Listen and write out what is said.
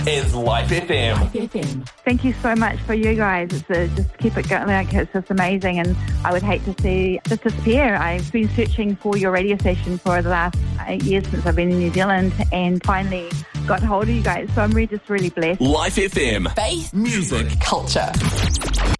is Life FM. Thank you so much for you guys. Just keep it going. Like, it's just amazing, and I would hate to see it just disappear. I've been searching for your radio station for the last 8 years since I've been in New Zealand, and finally got hold of you guys. So I'm just really blessed. Life FM. Faith, music, culture.